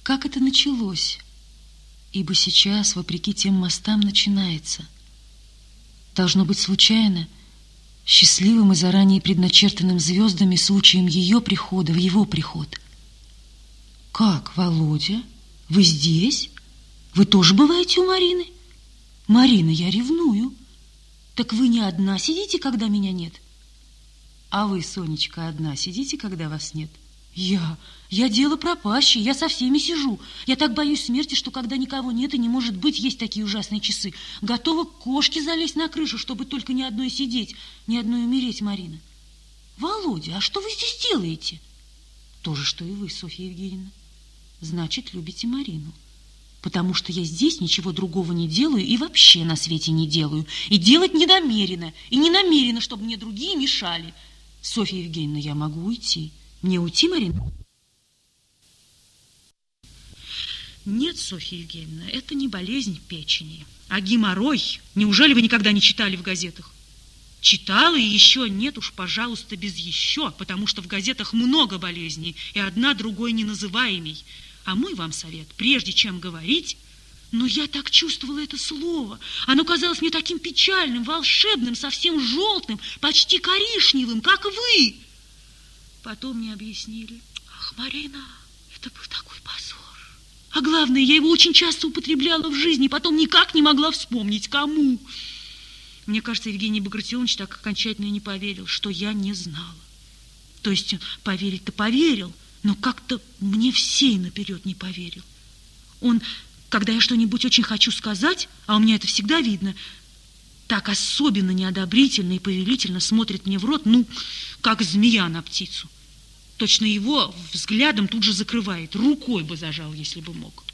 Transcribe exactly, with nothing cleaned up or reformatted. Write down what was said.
как это началось, ибо сейчас, вопреки тем мостам, начинается. Должно быть случайно, счастливым и заранее предначертанным звездами случаем ее прихода в его приход. Как, Володя, вы здесь? Вы тоже бываете у Марины? Марина, я ревную. Так вы не одна сидите, когда меня нет? А вы, Сонечка, одна сидите, когда вас нет? Я, я дело пропащее, я со всеми сижу. Я так боюсь смерти, что когда никого нет и не может быть, есть такие ужасные часы. Готова к кошке залезть на крышу, чтобы только ни одной сидеть, ни одной умереть, Марина. Володя, а что вы здесь делаете? То же, что и вы, Софья Евгеньевна. Значит, любите Марину. Потому что я здесь ничего другого не делаю и вообще на свете не делаю. И делать не намерена, и не намерена, чтобы мне другие мешали. Софья Евгеньевна, я могу уйти. Мне уйти, Марина? Нет, Софья Евгеньевна, это не болезнь печени, а геморрой. Неужели вы никогда не читали в газетах? Читала, и еще нет уж, пожалуйста, без еще, потому что в газетах много болезней, и одна другой не называемей. А мой вам совет, прежде чем говорить, но я так чувствовала это слово. Оно казалось мне таким печальным, волшебным, совсем желтым, почти коричневым, как вы. Потом мне объяснили. Ах, Марина, это был такой позор. А главное, я его очень часто употребляла в жизни, потом никак не могла вспомнить, кому. Мне кажется, Евгений Багратионович так окончательно и не поверил, что я не знала. То есть поверить-то поверил, но как-то мне всей наперед не поверил. Он, когда я что-нибудь очень хочу сказать, а у меня это всегда видно, так особенно неодобрительно и повелительно смотрит мне в рот, ну, как змея на птицу. Точно его взглядом тут же закрывает, рукой бы зажал, если бы мог.